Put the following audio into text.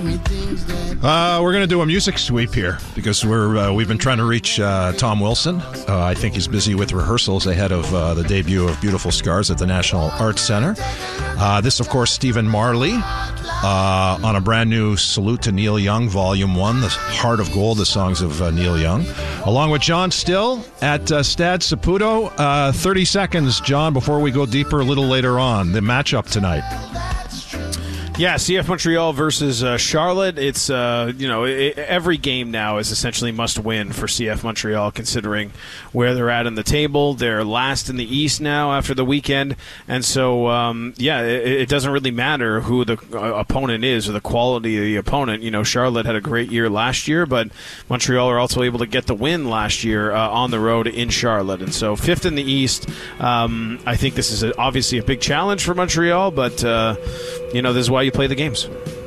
We're going to do a music sweep here because we've been trying to reach Tom Wilson. I think he's busy with rehearsals ahead of the debut of Beautiful Scars at the National Arts Center. This, of course, Stephen Marley on a brand new Salute to Neil Young, Volume 1, The Heart of Gold, the songs of Neil Young, along with John Still at Stade Saputo. 30 seconds, John, before we go deeper a little later on. The matchup tonight. Yeah, CF Montreal versus Charlotte. It's every game now is essentially must win for CF Montreal, considering where they're at in the table. They're last in the East now after the weekend, and so it doesn't really matter who the opponent is or the quality of the opponent. Charlotte had a great year last year, but Montreal are also able to get the win last year on the road in Charlotte, and so fifth in the East. I think this is obviously a big challenge for Montreal, but this is why you play the games.